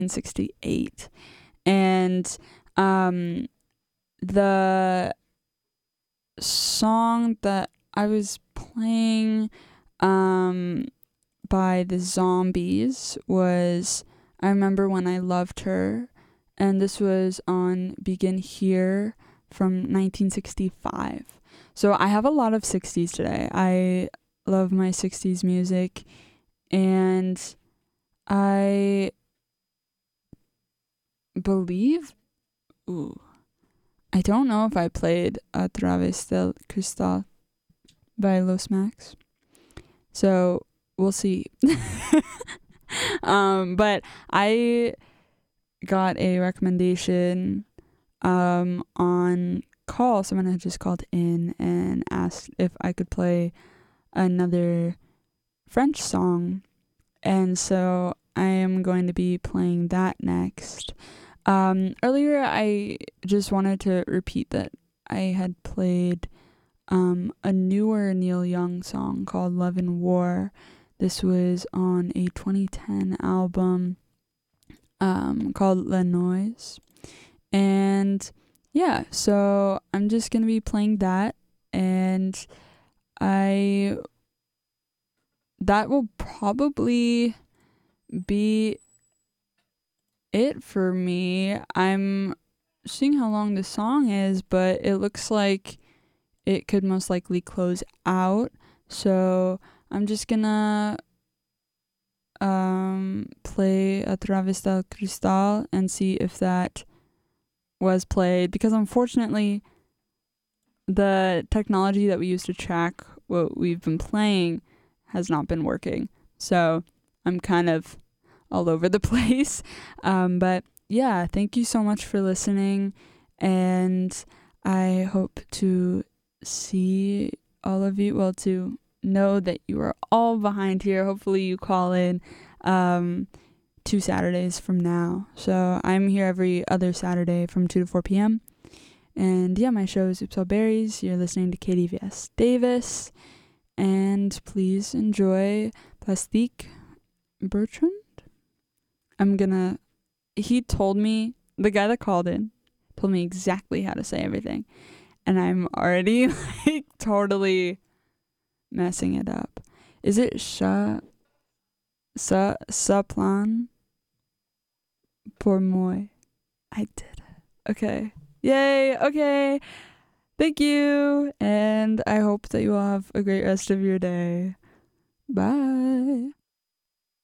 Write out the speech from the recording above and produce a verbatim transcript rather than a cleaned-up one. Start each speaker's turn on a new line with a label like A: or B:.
A: sixty-eight. And um, the song that I was playing um, by the Zombies was I Remember When I Loved Her. And this was on Begin Here from nineteen sixty-five. So I have a lot of sixties today. I love my sixties music. And I believe, ooh, I don't know if I played A Través del Cristal by Los Max. So we'll see. um, but I got a recommendation um, on call. Someone had just called in and asked if I could play another French song. And so I am going to be playing that next. Um, earlier, I just wanted to repeat that I had played um, a newer Neil Young song called Love and War. This was on a twenty ten album um, called La Noise. And yeah, so I'm just going to be playing that. And I, that will probably be it for me. I'm seeing how long the song is, but it looks like it could most likely close out. So I'm just gonna um play A Través del Cristal and see if that was played, because unfortunately the technology that we use to track what we've been playing has not been working. So I'm kind of all over the place. Um, but yeah, thank you so much for listening. And I hope to see all of you. Well, to know that you are all behind here. Hopefully you call in um, two Saturdays from now. So I'm here every other Saturday from two to four p.m. And yeah, my show is Oops All Berries. You're listening to K D V S Davis. And please enjoy Plastique Bertrand. I'm gonna, he told me, the guy that called in told me exactly how to say everything. And I'm already like totally messing it up. Is it Sha, Sa, Sa Plan pour moi? I did it. Okay. Yay. Okay. Thank you. And I hope that you all have a great rest of your day. Bye.